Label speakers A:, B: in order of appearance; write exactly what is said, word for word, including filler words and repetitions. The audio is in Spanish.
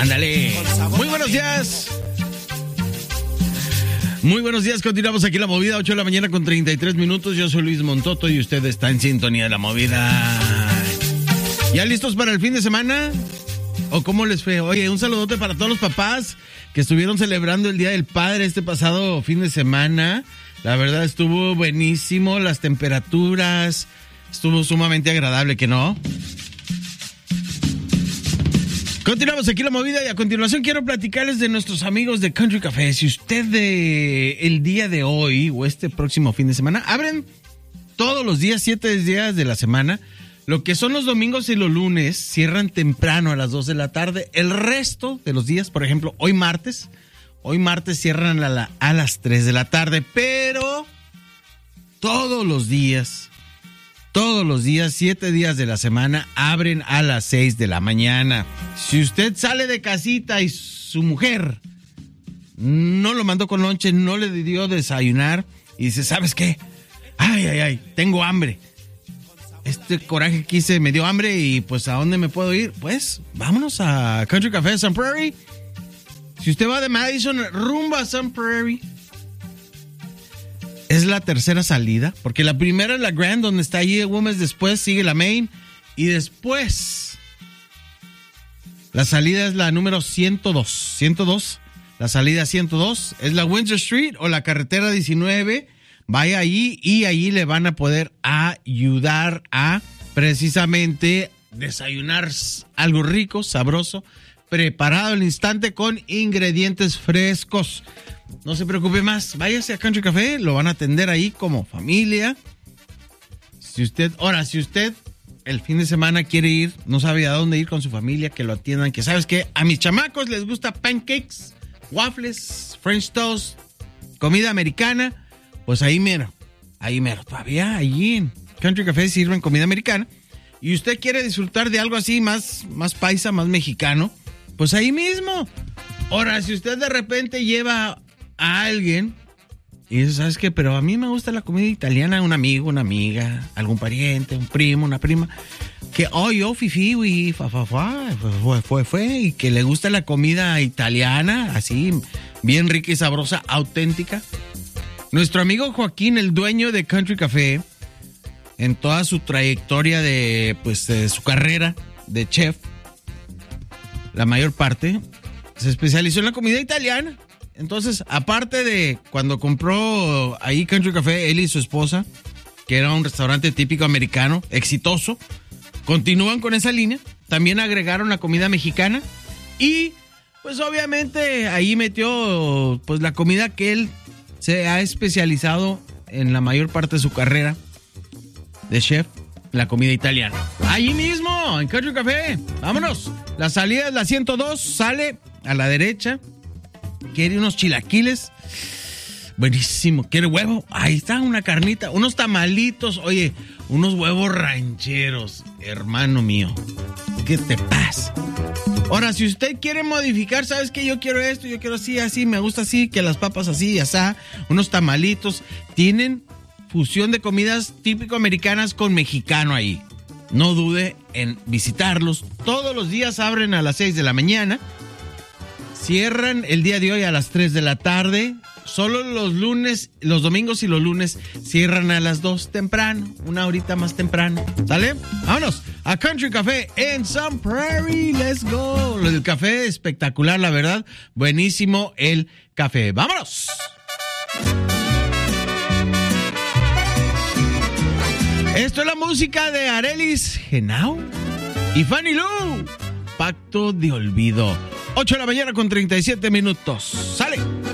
A: Ándale. Muy buenos días. Muy buenos días, continuamos aquí en La Movida, ocho de la mañana con treinta y tres minutos. Yo soy Luis Montoto y usted está en sintonía de La Movida. ¿Ya listos para el fin de semana? ¿O cómo les fue? Oye, un saludote para todos los papás que estuvieron celebrando el Día del Padre este pasado fin de semana. La verdad estuvo buenísimo, las temperaturas, estuvo sumamente agradable, ¿que no? Continuamos aquí La Movida y a continuación quiero platicarles de nuestros amigos de Country Café. Si usted de el día de hoy o este próximo fin de semana, abren todos los días, siete días de la semana. Lo que son los domingos y los lunes cierran temprano a las dos de la tarde. El resto de los días, por ejemplo, hoy martes, hoy martes cierran a, la, a las tres de la tarde. Pero todos los días, todos los días, siete días de la semana, abren a las seis de la mañana. Si usted sale de casita y su mujer no lo mandó con lonche, no le dio desayunar y dice, ¿sabes qué? Ay, ay, ay, tengo hambre. Este coraje que hice me dio hambre y pues ¿a dónde me puedo ir? Pues vámonos a Country Café Sun Prairie. Si usted va de Madison rumbo a Sun Prairie, es la tercera salida, porque la primera es la Grand, donde está allí Women's, después sigue la Main y después la salida es la número ciento dos. ciento dos, la salida ciento dos es la Windsor Street o la carretera diecinueve. Vaya allí y allí le van a poder ayudar a precisamente desayunar algo rico, sabroso, preparado al instante con ingredientes frescos. No se preocupe más, váyase a Country Café, lo van a atender ahí como familia. Si usted, ahora, si usted el fin de semana quiere ir, no sabe a dónde ir con su familia, que lo atiendan, que sabes que a mis chamacos les gusta pancakes, waffles, French toast, comida americana. Pues ahí mero, ahí mero, todavía allí en Country Café sirven comida americana y usted quiere disfrutar de algo así más, más paisa, más mexicano, pues ahí mismo. Ahora, si usted de repente lleva a alguien y dice, ¿sabes qué? Pero a mí me gusta la comida italiana, un amigo, una amiga, algún pariente, un primo, una prima, que, oh, yo, fifi, uy, fa, fa, fa, fue, fue, fue, y que le gusta la comida italiana, así, bien rica y sabrosa, auténtica. Nuestro amigo Joaquín, el dueño de Country Café, en toda su trayectoria de, pues, de su carrera de chef, la mayor parte, se especializó en la comida italiana. Entonces, aparte de cuando compró ahí Country Café, él y su esposa, que era un restaurante típico americano, exitoso, continúan con esa línea. También agregaron la comida mexicana y, pues, obviamente, ahí metió, pues, la comida que él se ha especializado en la mayor parte de su carrera de chef, la comida italiana. Allí mismo, en Country Café. Vámonos. La salida es la ciento dos, sale a la derecha. Quiere unos chilaquiles. Buenísimo. ¿Quiere huevo? Ahí está, una carnita, unos tamalitos. Oye, unos huevos rancheros. Hermano mío, ¿qué te pasa? Ahora, si usted quiere modificar, ¿sabes qué? Yo quiero esto, yo quiero así, así, me gusta así, que las papas así, asá, unos tamalitos. Tienen fusión de comidas típico americanas con mexicano ahí. No dude en visitarlos. Todos los días abren a las seis de la mañana. Cierran el día de hoy a las tres de la tarde. Solo los lunes, los domingos y los lunes cierran a las dos temprano, una horita más temprano. ¿Sale? Vámonos a Country Café en Sun Prairie. Let's go. El café espectacular, la verdad. Buenísimo el café. ¡Vámonos! Esto es la música de Arelis Genao y Fanny Lu. Pacto de olvido. ocho de la mañana con treinta y siete minutos. ¡Sale!